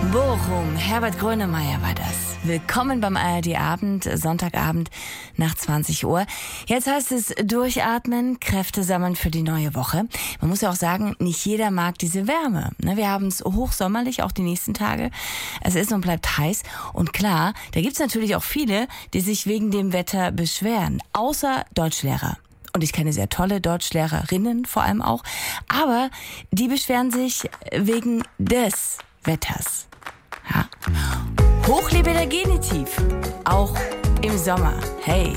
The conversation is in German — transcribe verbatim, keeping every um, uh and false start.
Bochum, Herbert Grönemeyer war das. Willkommen beim A R D-Abend, Sonntagabend nach zwanzig Uhr. Jetzt heißt es durchatmen, Kräfte sammeln für die neue Woche. Man muss ja auch sagen, nicht jeder mag diese Wärme. Wir haben es hochsommerlich, auch die nächsten Tage. Es ist und bleibt heiß. Und klar, da gibt's natürlich auch viele, die sich wegen dem Wetter beschweren. Außer Deutschlehrer. Und ich kenne sehr tolle Deutschlehrerinnen vor allem auch. Aber die beschweren sich wegen des Wetters. Ja. Hochliebe der Genitiv. Auch im Sommer. Hey.